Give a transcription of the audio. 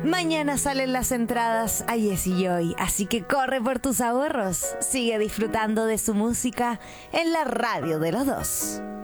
Mañana salen las entradas a Yes y Joy, así que corre por tus ahorros. Sigue disfrutando de su música en la radio de los dos.